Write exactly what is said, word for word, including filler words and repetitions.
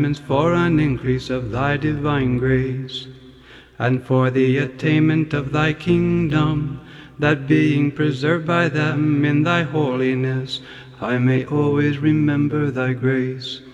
for an increase of thy divine grace, and for the attainment of thy kingdom, that being preserved by them in thy holiness, I may always remember thy grace.